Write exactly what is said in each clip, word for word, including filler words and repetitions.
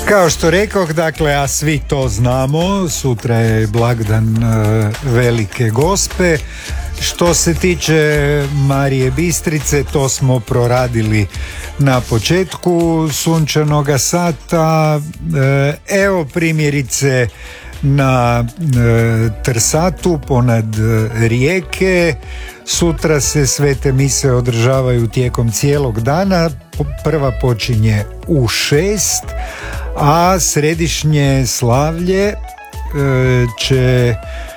Kao što rekoh, dakle, a svi to znamo, sutra je blagdan e, Velike Gospe. Što se tiče Marije Bistrice, to smo proradili na početku sunčanoga sata. E, evo primjerice na e, Trsatu ponad rijeke. Sutra se svete mise održavaju tijekom cijelog dana. Prva počinje u šest, a središnje slavlje e, će e,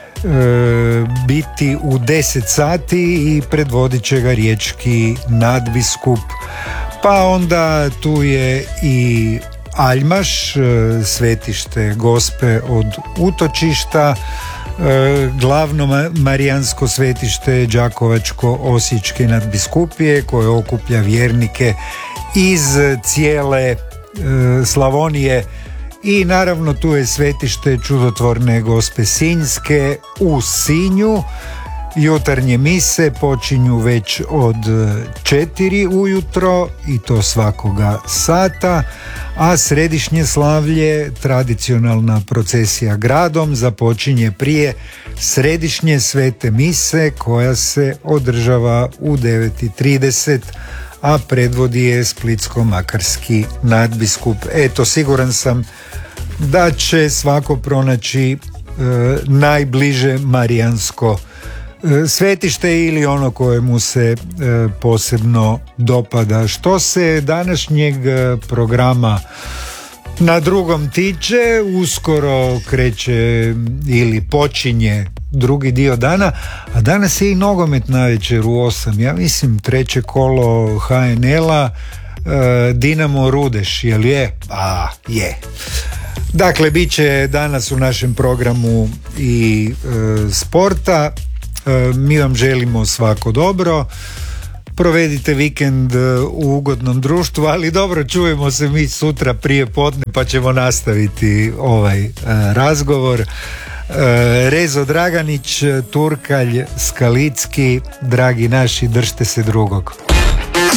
biti u deset sati i predvodit će ga riječki nadbiskup. Pa onda tu je i Aljmaš, e, svetište Gospe od utočišta, e, glavno marijansko svetište Đakovačko-osječke nadbiskupije koje okuplja vjernike iz cijele e, Slavonije. I naravno tu je svetište čudotvorne Gospe Sinjske u Sinju. Jutarnje mise počinju već od četiri ujutro i to svakoga sata, a središnje slavlje, tradicionalna procesija gradom, započinje prije središnje svete mise koja se održava u devet i trideset, a predvodi je splitsko-makarski nadbiskup. Eto, siguran sam da će svako pronaći e, najbliže marijansko e, svetište ili ono koje mu se e, posebno dopada. Što se današnjeg programa na drugom tiče, uskoro kreće ili počinje drugi dio dana, a danas je i nogomet navečer u osam. Ja mislim treće kolo ha en el-a, e, Dinamo Rudeš, jel je? A, je. Dakle, bit će danas u našem programu i e, sporta. E, mi vam želimo svako dobro. Provedite vikend u ugodnom društvu, ali dobro, čujemo se mi sutra prije podne pa ćemo nastaviti ovaj e, razgovor. E, Rezo Draganić, Turkalj, Skalicki, dragi naši, držite se drugog.